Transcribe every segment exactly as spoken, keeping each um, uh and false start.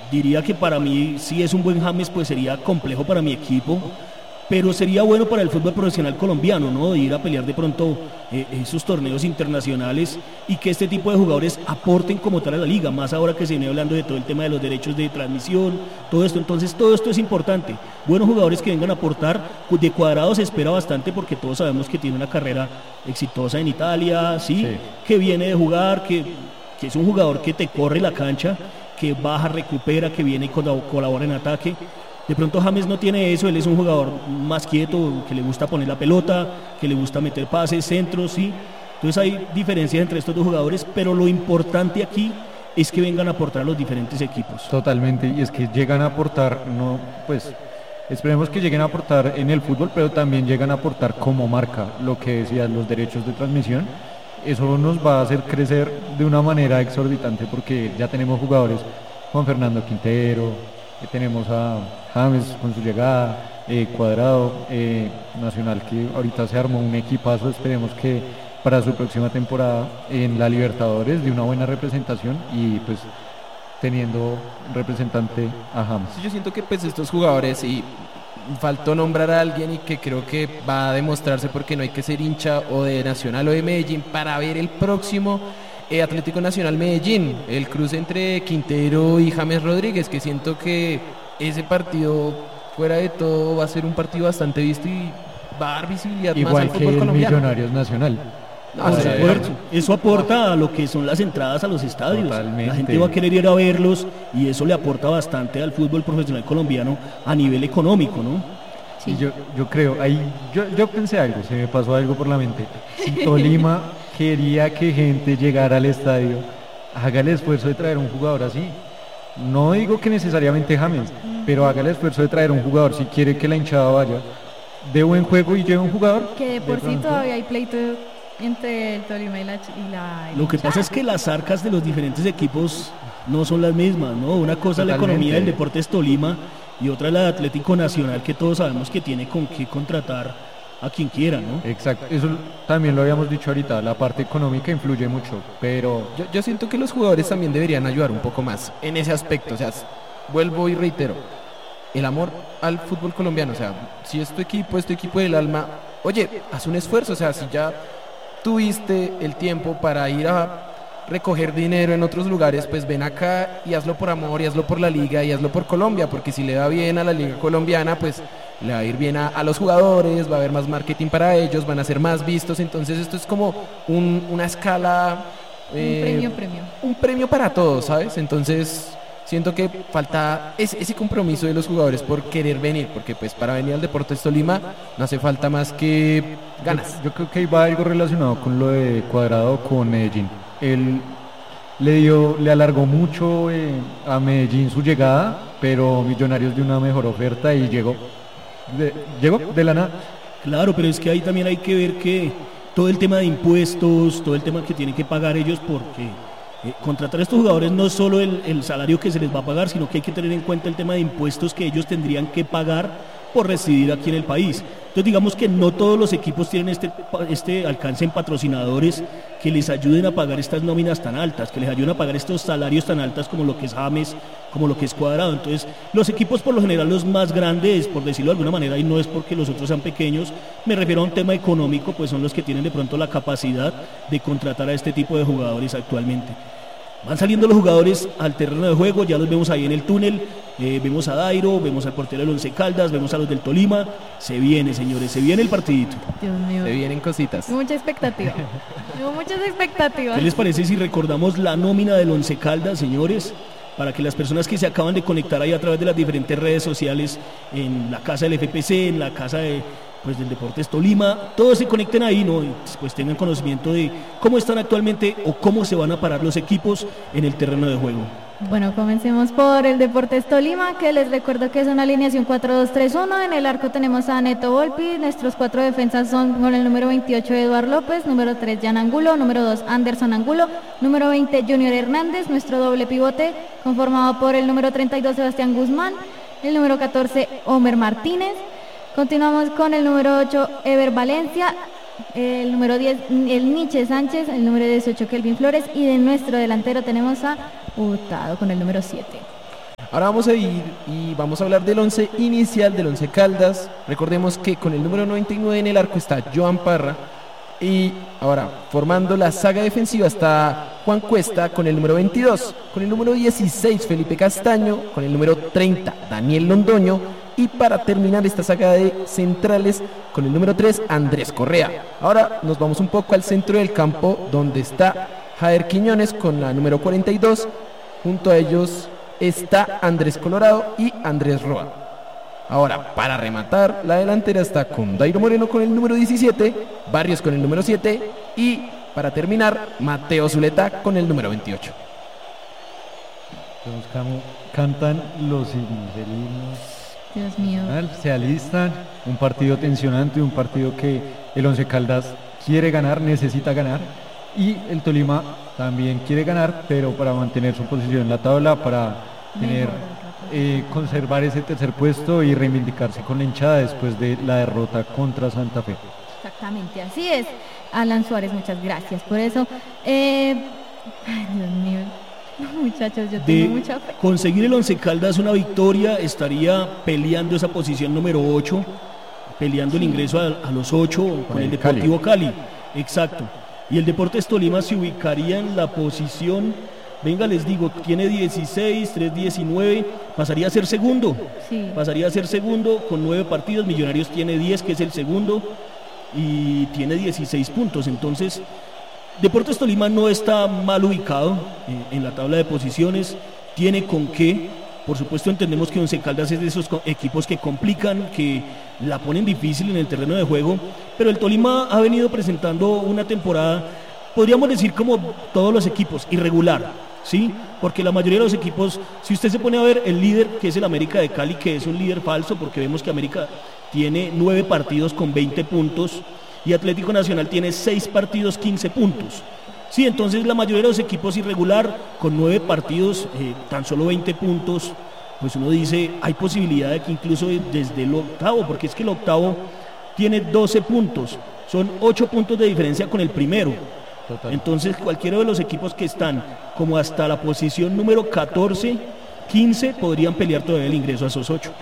diría que para mí, si es un buen James, pues sería complejo para mi equipo, pero sería bueno para el fútbol profesional colombiano, ¿no? De ir a pelear de pronto eh, esos torneos internacionales y que este tipo de jugadores aporten como tal a la liga, más ahora que se viene hablando de todo el tema de los derechos de transmisión, todo esto, entonces todo esto es importante. Buenos jugadores que vengan a aportar, de Cuadrado se espera bastante porque todos sabemos que tiene una carrera exitosa en Italia, ¿sí? Sí. Que viene de jugar, que, que es un jugador que te corre la cancha, que baja, recupera, que viene y colabora en ataque. De pronto James no tiene eso, él es un jugador más quieto, que le gusta poner la pelota, que le gusta meter pases, centros, sí. Entonces hay diferencias entre estos dos jugadores, pero lo importante aquí es que vengan a aportar a los diferentes equipos. Totalmente, y es que llegan a aportar, no, pues esperemos que lleguen a aportar en el fútbol, pero también llegan a aportar como marca, lo que decía, los derechos de transmisión. Eso nos va a hacer crecer de una manera exorbitante porque ya tenemos jugadores, Juan Fernando Quintero, tenemos a James con su llegada, eh, Cuadrado, eh, Nacional, que ahorita se armó un equipazo, esperemos que para su próxima temporada en la Libertadores de una buena representación y pues teniendo representante a James. Sí, yo siento que pues estos jugadores, y faltó nombrar a alguien y que creo que va a demostrarse porque no hay que ser hincha o de Nacional o de Medellín para ver el próximo Eh, Atlético Nacional Medellín, el cruce entre Quintero y James Rodríguez, que siento que ese partido, fuera de todo, va a ser un partido bastante visto y va a dar visibilidad igual más al fútbol que colombiano. Millonarios Nacional. No, por supuesto, eso aporta a lo que son las entradas a los estadios. Totalmente. La gente va a querer ir a verlos y eso le aporta bastante al fútbol profesional colombiano a nivel económico, ¿no? Sí. Yo, yo creo, ahí yo, yo pensé algo, se me pasó algo por la mente. Si Tolima quería que gente llegara al estadio, haga el esfuerzo de traer un jugador así. No digo que necesariamente James, pero haga el esfuerzo de traer un jugador si quiere que la hinchada vaya de buen juego y lleve un jugador. Que de por de sí todavía hay pleito entre el Tolima y la, y la Lo que pasa es que las arcas de los diferentes equipos no son las mismas, ¿no? Una cosa es la economía del Deportes Tolima y otra la de Atlético Nacional, que todos sabemos que tiene con qué contratar a quien quiera, ¿no? Exacto, eso también lo habíamos dicho ahorita, la parte económica influye mucho, pero yo, yo siento que los jugadores también deberían ayudar un poco más en ese aspecto, o sea, vuelvo y reitero, el amor al fútbol colombiano, o sea, si es tu equipo, es tu equipo del alma, oye, haz un esfuerzo, o sea, si ya tuviste el tiempo para ir a recoger dinero en otros lugares, pues ven acá y hazlo por amor y hazlo por la liga y hazlo por Colombia, porque si le va bien a la liga colombiana, pues le va a ir bien a, a los jugadores, va a haber más marketing para ellos, van a ser más vistos, entonces esto es como un, una escala, eh, un premio, premio. Un premio para todos, ¿sabes? Entonces siento que falta ese, ese compromiso de los jugadores por querer venir, porque pues para venir al Deportes Tolima no hace falta más que ganas. Yo, yo creo que va algo relacionado con lo de Cuadrado con Medellín. Él le dio, le alargó mucho eh, a Medellín su llegada, pero Millonarios dio una mejor oferta y llegó de, llegó de la nada. Claro, pero es que ahí también hay que ver que todo el tema de impuestos, todo el tema que tienen que pagar ellos, porque eh, contratar a estos jugadores no es solo el, el salario que se les va a pagar, sino que hay que tener en cuenta el tema de impuestos que ellos tendrían que pagar por residir aquí en el país. Entonces digamos que no todos los equipos tienen este, este alcance en patrocinadores que les ayuden a pagar estas nóminas tan altas, que les ayuden a pagar estos salarios tan altos como lo que es James, como lo que es Cuadrado. Entonces los equipos por lo general los más grandes, por decirlo de alguna manera, y no es porque los otros sean pequeños, me refiero a un tema económico, pues son los que tienen de pronto la capacidad de contratar a este tipo de jugadores actualmente. Van saliendo los jugadores al terreno de juego, ya los vemos ahí en el túnel, eh, vemos a Dairo, vemos al portero del Once Caldas, vemos a los del Tolima. Se viene, señores, se viene el partidito. Dios mío. Se vienen cositas. Mucha expectativa. Tengo muchas expectativas. ¿Qué les parece si recordamos la nómina del Once Caldas, señores? Para que las personas que se acaban de conectar ahí a través de las diferentes redes sociales, en la casa del F P C, en la casa de... pues del Deportes Tolima, todos se conecten ahí, ¿no? Y pues tengan conocimiento de cómo están actualmente o cómo se van a parar los equipos en el terreno de juego. Bueno, comencemos por el Deportes Tolima, que les recuerdo que es una alineación cuatro dos tres uno. En el arco tenemos a Neto Volpi, nuestros cuatro defensas son con el número veintiocho Eduardo López, número tres Jan Angulo, número dos Anderson Angulo, número veinte Junior Hernández, nuestro doble pivote conformado por el número treinta y dos Sebastián Guzmán, el número catorce Homer Martínez. Continuamos con el número ocho, Ever Valencia, el número diez, el Nietzsche Sánchez, el número dieciocho, Kelvin Flores, y de nuestro delantero tenemos a Hurtado con el número siete. Ahora vamos a ir y vamos a hablar del once inicial, del once Caldas. Recordemos que con el número noventa y nueve en el arco está Joan Parra. Y ahora, formando la saga defensiva está Juan Cuesta con el número veintidós, con el número dieciséis Felipe Castaño, con el número treinta Daniel Londoño, y para terminar esta saga de centrales con el número tres Andrés Correa. Ahora nos vamos un poco al centro del campo, donde está Jair Quiñones con la número cuarenta y dos, junto a ellos está Andrés Colorado y Andrés Roa. Ahora, para rematar, la delantera está con Dairo Moreno con el número diecisiete, Barrios con el número siete y, para terminar, Mateo Zuleta con el número veintiocho. Vemos cómo cantan los himnos, el himno. Dios mío. Se alistan, un partido tensionante, un partido que el Once Caldas quiere ganar, necesita ganar, y el Tolima también quiere ganar, pero para mantener su posición en la tabla, para tener, eh, conservar ese tercer puesto y reivindicarse con la hinchada después de la derrota contra Santa Fe. Exactamente, así es. Alan Suárez, muchas gracias por eso. Eh, ay, Dios mío. No, muchachos, yo tengo De mucha fe. conseguir el Once Caldas una victoria, estaría peleando esa posición número ocho, peleando el ingreso a, a los ocho con el Deportivo Cali. Exacto. Y el Deportes Tolima se ubicaría en la posición, venga, les digo, tiene dieciséis, tres diecinueve, pasaría a ser segundo. Sí. Pasaría a ser segundo con nueve partidos. Millonarios tiene diez, que es el segundo, y tiene dieciséis puntos. Entonces, Deportes Tolima no está mal ubicado eh, en la tabla de posiciones, tiene con qué. Por supuesto, entendemos que Once Caldas es de esos co- equipos que complican, que la ponen difícil en el terreno de juego, pero el Tolima ha venido presentando una temporada, podríamos decir, como todos los equipos, irregular, ¿sí? Porque la mayoría de los equipos, si usted se pone a ver, el líder, que es el América de Cali, que es un líder falso, porque vemos que América tiene nueve partidos con veinte puntos, y Atlético Nacional tiene seis partidos, quince puntos. Sí, entonces la mayoría de los equipos irregular, con nueve partidos, eh, tan solo veinte puntos, pues uno dice, hay posibilidad de que incluso desde el octavo, porque es que el octavo tiene doce puntos, son ocho puntos de diferencia con el primero. Total. Entonces cualquiera de los equipos que están como hasta la posición número catorce, quince, podrían pelear todavía el ingreso a esos ocho.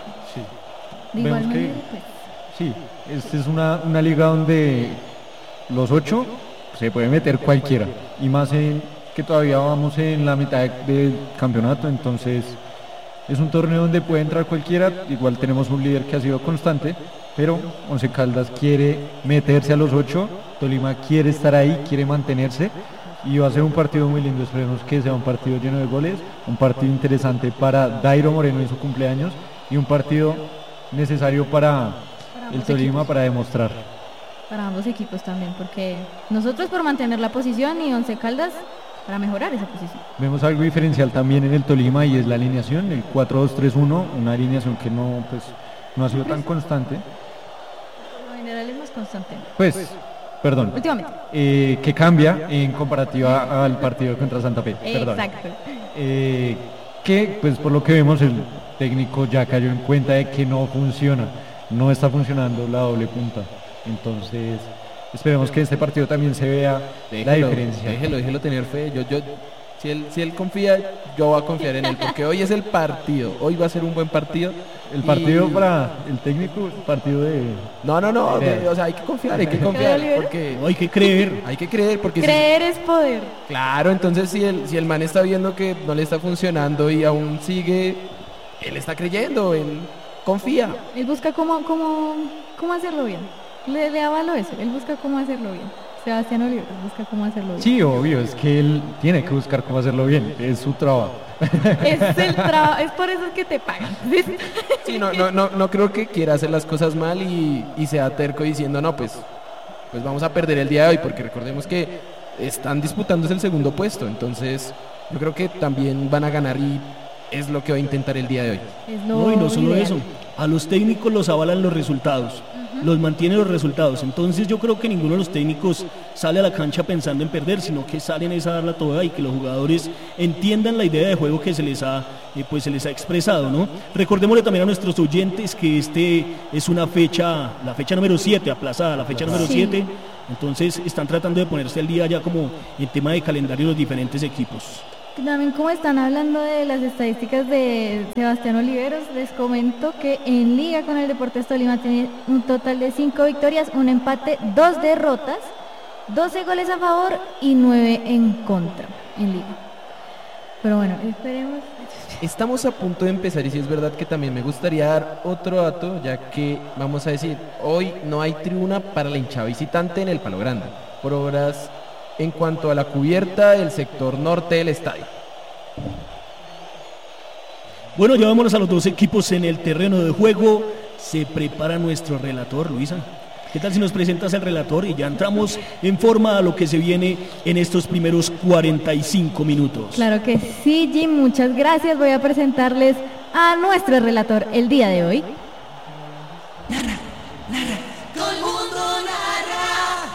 De Vemos igual que- manera, pues, Sí, esta es una, una liga donde los ocho se puede meter cualquiera, y más en que todavía vamos en la mitad de- del campeonato, entonces es un torneo donde puede entrar cualquiera. Igual tenemos un líder que ha sido constante, pero Once Caldas quiere meterse a los ocho, Tolima quiere estar ahí, quiere mantenerse, y va a ser un partido muy lindo. Esperemos que sea un partido lleno de goles, un partido interesante para Dairo Moreno en su cumpleaños, y un partido necesario para para el ambos Tolima equipos. para demostrar. Para ambos equipos también, porque nosotros por mantener la posición y Once Caldas para mejorar esa posición. Vemos algo diferencial también en el Tolima, y es la alineación, el cuatro dos tres uno, una alineación que no, pues, no ha sido tan constante. Por lo general es más constante. Pues, perdón, Últimamente. eh, que cambia en comparativa al partido contra Santa Fe. Perdón. Exacto. Eh, que, pues, por lo que vemos, el técnico ya cayó en cuenta de que no funciona, no está funcionando la doble punta. Entonces, esperemos que este partido también se vea la Déjelo, diferencia. déjelo, déjelo tener fe. Yo, yo, si él, si él confía, yo voy a confiar en él, porque hoy es el partido. Hoy va a ser un buen partido. El partido Y- para el técnico, el partido de... No, no, no. Idea. de- o sea, hay que confiar, hay que confiar, Oliver? porque No hay que creer. hay que creer, porque si- Creer es poder. claro. Entonces, si el, si el man está viendo que no le está funcionando y aún sigue, él está creyendo, él confía. Él busca cómo, cómo, cómo hacerlo bien. Le, le avalo eso. Él busca cómo hacerlo bien. Sebastián Oliver busca cómo hacerlo bien. Sí, obvio, es que él tiene que buscar cómo hacerlo bien, es su trabajo. Es el trabajo, es por eso que te pagan. Sí, no, no, no, no creo que quiera hacer las cosas mal y, y sea terco diciendo, no, pues, pues vamos a perder el día de hoy, porque recordemos que están disputándose el segundo puesto, entonces yo creo que también van a ganar y es lo que va a intentar el día de hoy. Es lo No, y no solo ideal. eso, a los técnicos los avalan los resultados, los mantienen los resultados. Entonces yo creo que ninguno de los técnicos sale a la cancha pensando en perder, sino que salen es a darla toda y que los jugadores entiendan la idea de juego que se les ha, eh, pues se les ha expresado, ¿no? Recordémosle también a nuestros oyentes que este es una fecha, la fecha número siete, aplazada, la fecha número Sí. siete. Entonces están tratando de ponerse al día ya como en tema de calendario los diferentes equipos. También como están hablando de las estadísticas de Sebastián Oliveros, les comento que en liga con el Deportes Tolima tiene un total de cinco victorias, un empate, dos derrotas, doce goles a favor y nueve en contra en liga. Pero bueno, esperemos. Estamos a punto de empezar y sí es verdad que también me gustaría dar otro dato, ya que vamos a decir, hoy no hay tribuna para la hinchada visitante en el Palo Grande, por obras en cuanto a la cubierta del sector norte del estadio. Bueno, llevámonos a los dos equipos en el terreno de juego. Se prepara nuestro relator, Luisa. ¿Qué tal si nos presentas el relator y ya entramos en forma a lo que se viene en estos primeros cuarenta y cinco minutos? Claro que sí, Jim, muchas gracias. Voy a presentarles a nuestro relator el día de hoy. Narra, narra, todo el mundo narra.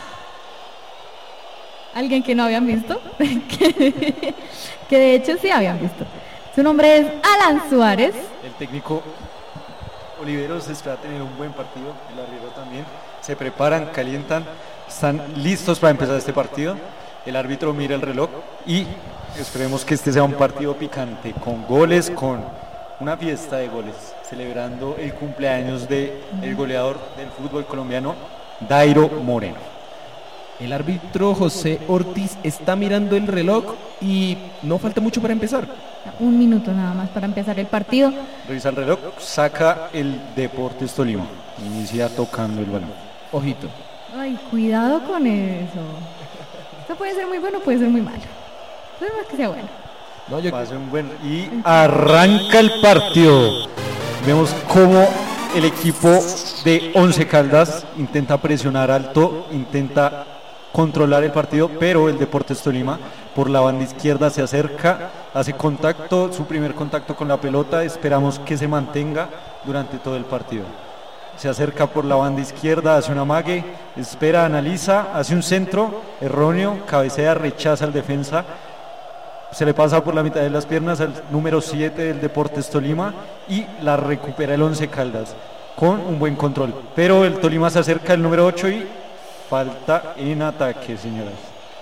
Alguien que no habían visto, que, que de hecho sí habían visto. Su nombre es Alan Suárez. El técnico Oliveros espera tener un buen partido, el arriero también. Se preparan, calientan, están listos para empezar este partido. El árbitro mira el reloj y esperemos que este sea un partido picante, con goles, con una fiesta de goles, celebrando el cumpleaños del goleador del fútbol colombiano, Dairo Moreno. El árbitro José Ortiz está mirando el reloj y no falta mucho para empezar. Un minuto nada más para empezar el partido. Revisa el reloj, saca el Deportes Tolima, inicia tocando el balón. Ojito. Ay, cuidado con eso. Esto puede ser muy bueno, puede ser muy malo. Pero no es que sea bueno. No, yo... Va a ser un buen... Y arranca el partido. Vemos cómo el equipo de Once Caldas intenta presionar alto, intenta controlar el partido, pero el Deportes Tolima por la banda izquierda se acerca, hace contacto, su primer contacto con la pelota, esperamos que se mantenga durante todo el partido. Se acerca por la banda izquierda, hace un amague, espera, analiza, hace un centro erróneo, cabecea, rechaza al defensa, se le pasa por la mitad de las piernas al número siete del Deportes Tolima y la recupera el Once Caldas con un buen control, pero el Tolima se acerca al número ocho y falta en ataque, señoras.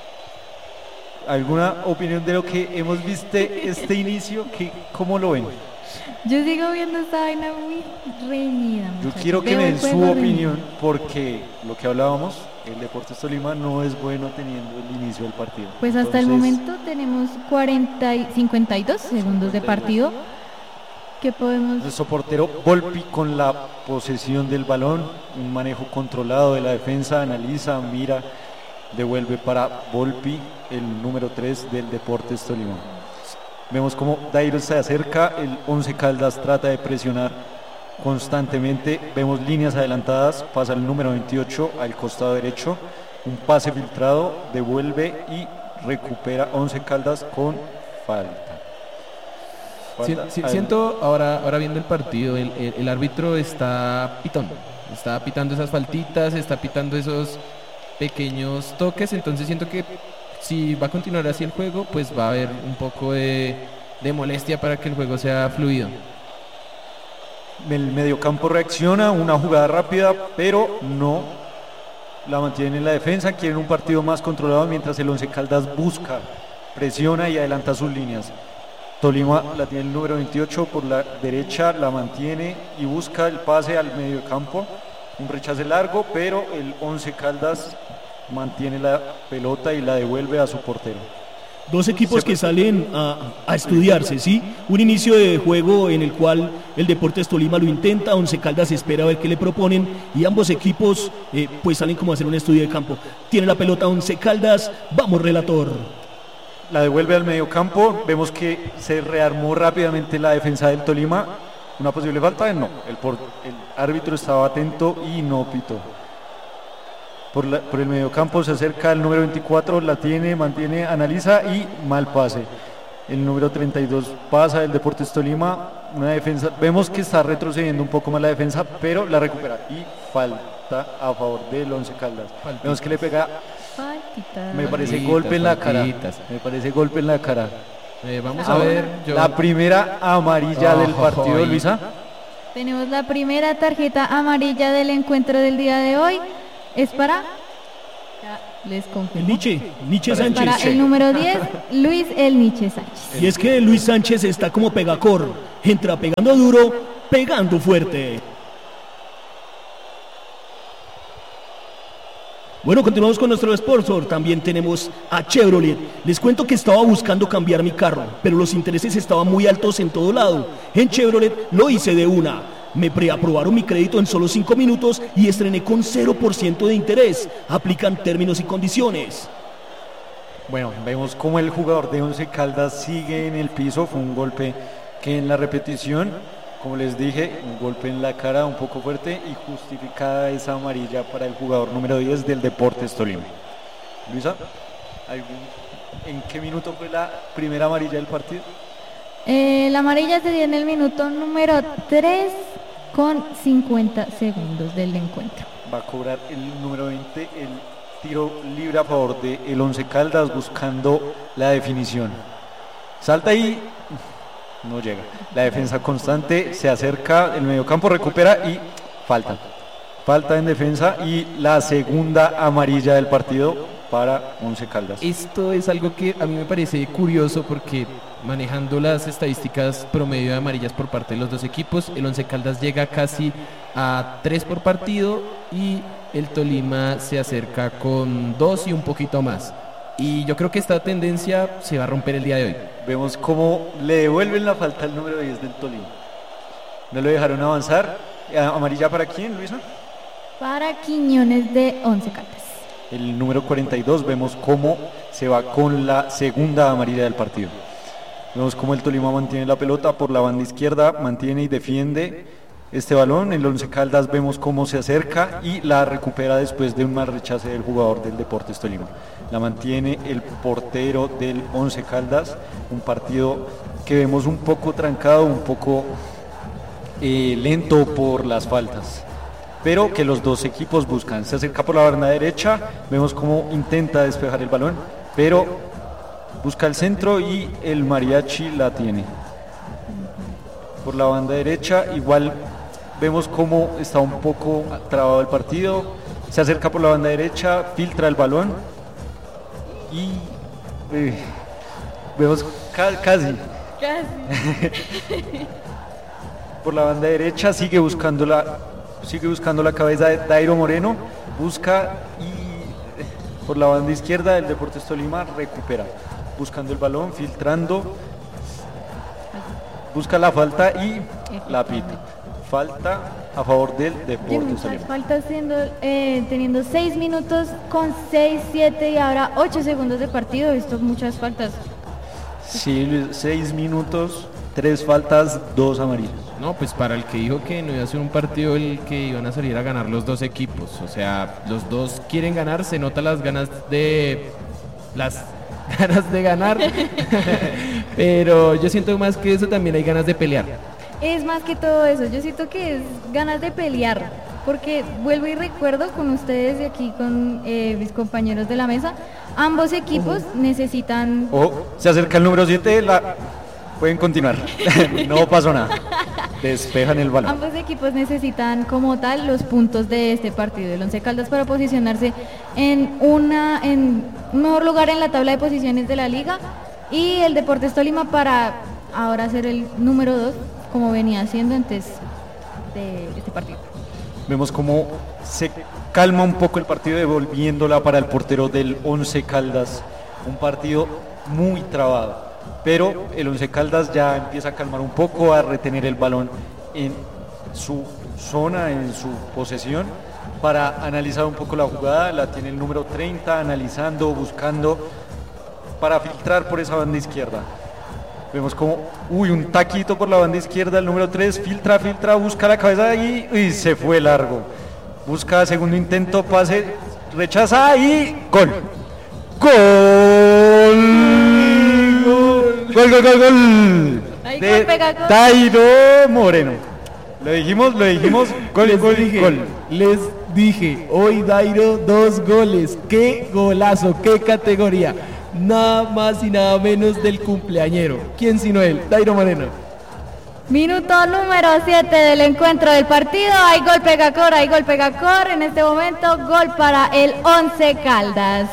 ¿Alguna opinión de lo que hemos visto este inicio? ¿Qué, ¿Cómo lo ven? Yo sigo viendo esta vaina muy reñida. Yo muchachos. quiero que Veo me el den su juego opinión reñido. porque lo que hablábamos, el Deportes Tolima no es bueno teniendo el inicio del partido. Pues hasta el Entonces, momento tenemos cuarenta y cincuenta y dos segundos de partido. ¿Qué podemos? Nuestro portero Volpi con la posesión del balón, un manejo controlado de la defensa, analiza, mira, devuelve para Volpi, el número tres del Deportes Tolima. Vemos cómo Dairo se acerca, el Once Caldas trata de presionar constantemente, vemos líneas adelantadas, pasa el número veintiocho al costado derecho, un pase filtrado, devuelve y recupera Once Caldas con falta. Si, si, siento ahora, ahora viendo el partido, el, el, el árbitro está pitando, está pitando esas faltitas, está pitando esos pequeños toques, entonces siento que si va a continuar así el juego, pues va a haber un poco de, de molestia para que el juego sea fluido. El mediocampo reacciona, una jugada rápida, pero no la mantienen en la defensa, quieren un partido más controlado mientras el Once Caldas busca, presiona y adelanta sus líneas. Tolima la tiene el número veintiocho por la derecha, la mantiene y busca el pase al medio campo, un rechace largo, pero el Once Caldas mantiene la pelota y la devuelve a su portero. Dos equipos que salen a, a estudiarse, ¿sí? Un inicio de juego en el cual el Deportes Tolima lo intenta, Once Caldas espera a ver qué le proponen y ambos equipos eh, pues salen como a hacer un estudio de campo. Tiene la pelota Once Caldas, vamos relator. La devuelve al medio campo, vemos que se rearmó rápidamente la defensa del Tolima, una posible falta, no, el, por, el árbitro estaba atento y no pitó. Por, la, por el medio campo se acerca el número veinticuatro, la tiene, mantiene, analiza y mal pase. El número treinta y dos pasa del Deportes Tolima, una defensa, vemos que está retrocediendo un poco más la defensa, pero la recupera y falta a favor del Once Caldas. Faltita. Vemos que le pega, Faltita. me parece Faltitas, golpe en la cara, faltitas. me parece golpe en la cara. Eh, vamos Ah, a ver. Yo... La primera amarilla Oh, del partido, oh, oh, Luisa. Tenemos la primera tarjeta amarilla del encuentro del día de hoy. Es para Les El confirmo. Nietzsche, Nietzsche Para Sánchez. el número diez, Luis el Nietzsche Sánchez. Y es que Luis Sánchez está como pegacor, entra pegando duro, pegando fuerte. Bueno, continuamos con nuestro sponsor. También tenemos a Chevrolet. Les cuento que estaba buscando cambiar mi carro, pero los intereses estaban muy altos en todo lado. En Chevrolet lo hice de una. Me preaprobaron mi crédito en solo cinco minutos y estrené con cero por ciento de interés. Aplican términos y condiciones. Bueno, vemos cómo el jugador de Once Caldas sigue en el piso. Fue un golpe que en la repetición, como les dije, un golpe en la cara un poco fuerte y justificada esa amarilla para el jugador número diez del Deportes Tolima. Luisa, ¿algún- ¿en qué minuto fue la primera amarilla del partido? Eh, la amarilla se dio en el minuto número tres con cincuenta segundos del encuentro. Va a cobrar el número veinte, el tiro libre a favor de el Once Caldas buscando la definición. Salta y no llega. La defensa constante se acerca, el mediocampo recupera y falta. Falta en defensa y la segunda amarilla del partido para Once Caldas. Esto es algo que a mí me parece curioso porque manejando las estadísticas promedio de amarillas por parte de los dos equipos, el Once Caldas llega casi a tres por partido y el Tolima se acerca con dos y un poquito más. Y yo creo que esta tendencia se va a romper el día de hoy. Vemos cómo le devuelven la falta al número diez del Tolima. No lo dejaron avanzar. ¿Amarilla para quién, Luisa? Para Quiñones de Once Caldas. El número cuarenta y dos, vemos cómo se va con la segunda amarilla del partido. Vemos cómo el Tolima mantiene la pelota por la banda izquierda, mantiene y defiende este balón. El Once Caldas vemos cómo se acerca y la recupera después de un mal rechace del jugador del Deportes Tolima. La mantiene el portero del Once Caldas, un partido que vemos un poco trancado, un poco eh, lento por las faltas, pero que los dos equipos buscan. Se acerca por la banda derecha, vemos cómo intenta despejar el balón, pero busca el centro y el mariachi la tiene. Por la banda derecha, igual vemos cómo está un poco trabado el partido. Se acerca por la banda derecha, filtra el balón y eh, vemos ca- casi. Por la banda derecha sigue buscando la sigue buscando la cabeza de Dairo Moreno, busca y por la banda izquierda el Deportes Tolima recupera, buscando el balón, filtrando, busca la falta y la pita. Falta a favor del Deportes Tolima. Falta siendo, eh, teniendo seis minutos con seis, siete y ahora ocho segundos de partido. He visto muchas faltas. Sí, seis minutos, tres faltas, dos amarillas. No, pues para el que dijo que no iba a ser un partido el que iban a salir a ganar los dos equipos. O sea, los dos quieren ganar, se nota las ganas de las ganas de ganar. Pero yo siento más que eso también hay ganas de pelear. Es más que todo eso, yo siento que es ganas de pelear, porque vuelvo y recuerdo con ustedes y aquí con eh, mis compañeros de la mesa, ambos equipos necesitan... Ojo, se acerca el número siete, la... pueden continuar, no pasó nada, despejan el balón. Ambos equipos necesitan como tal los puntos de este partido. El Once Caldas para posicionarse en, una, en un mejor lugar en la tabla de posiciones de la liga y el Deportes Tolima para ahora ser el número dos, como venía haciendo antes de este partido. Vemos cómo se calma un poco el partido, devolviéndola para el portero del Once Caldas, un partido muy trabado, pero el Once Caldas ya empieza a calmar un poco, a retener el balón en su zona, en su posesión, para analizar un poco la jugada. La tiene el número treinta, analizando, buscando para filtrar por esa banda izquierda. Vemos como, uy, un taquito por la banda izquierda, el número tres, filtra, filtra, busca la cabeza y uy, se fue largo. Busca segundo intento, pase, rechaza y gol. Gol. Gol, gol, gol, gol. Ahí De gol, pega gol. Dairo Moreno. Lo dijimos, lo dijimos, gol, Les gol, dije, gol. les dije, hoy Dairo dos goles, qué golazo, qué categoría. Nada más y nada menos del cumpleañero. ¿Quién sino él? Dairo Moreno. Minuto número siete del encuentro del partido. Hay gol Pegacor, hay gol Pegacor. En este momento, gol para el Once Caldas.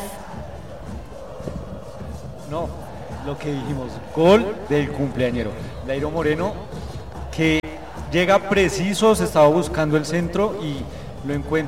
No, lo que dijimos, gol del cumpleañero. Dairo Moreno, que llega preciso, se estaba buscando el centro y lo encuentra.